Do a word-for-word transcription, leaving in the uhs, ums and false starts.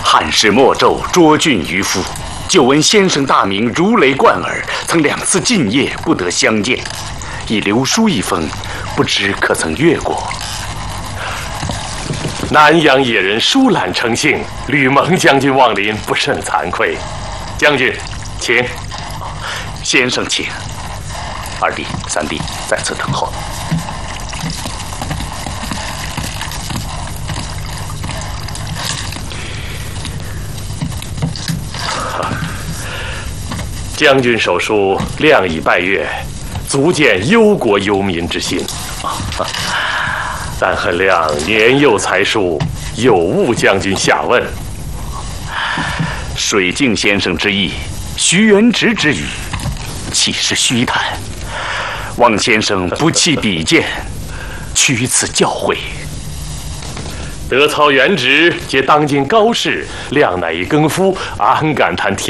汉室莫胄，卓郡渔夫。久闻先生大名如雷贯耳，曾两次进夜不得相见，已留书一封，不知可曾阅过？ 南阳野人疏懒成性，吕蒙将军望临，不甚惭愧。将军，请。 先生请。二弟、三弟在此等候。 将军手书亮已拜阅，足见忧国忧民之心。但恨亮年幼才疏，有误将军下问。 水镜先生之意，徐元直之语，岂是虚谈？望先生不弃比剑，取此教诲。 德操元直皆当今高士，亮乃一耕夫，安敢谈天